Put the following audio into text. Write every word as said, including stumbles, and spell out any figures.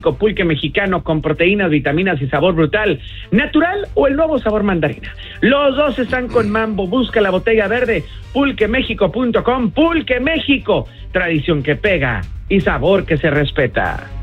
Pulque mexicano con proteínas, vitaminas y sabor brutal, natural o el nuevo sabor mandarina. Los dos están con Mambo. Busca la botella verde, pulque méxico punto com. Pulque México, tradición que pega y sabor que se respeta.